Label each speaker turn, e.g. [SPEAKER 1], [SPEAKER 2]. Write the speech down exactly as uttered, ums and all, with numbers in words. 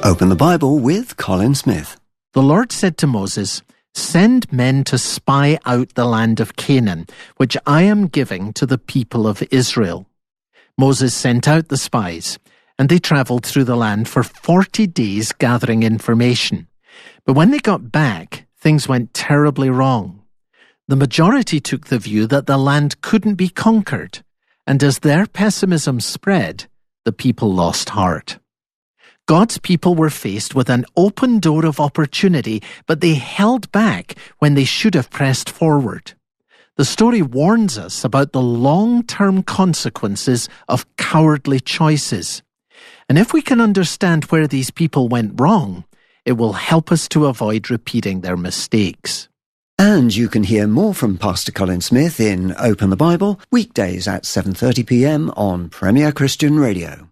[SPEAKER 1] Open the Bible with Colin Smith.
[SPEAKER 2] The Lord said to Moses, "Send men to spy out the land of Canaan, which I am giving to the people of Israel." Moses sent out the spies, and they travelled through the land for forty days gathering information. But when they got back, things went terribly wrong. The majority took the view that the land couldn't be conquered, and as their pessimism spread, the people lost heart. God's people were faced with an open door of opportunity, but they held back when they should have pressed forward. The story warns us about the long-term consequences of cowardly choices. And if we can understand where these people went wrong, it will help us to avoid repeating their mistakes.
[SPEAKER 1] And you can hear more from Pastor Colin Smith in Open the Bible, weekdays at seven thirty p m on Premier Christian Radio.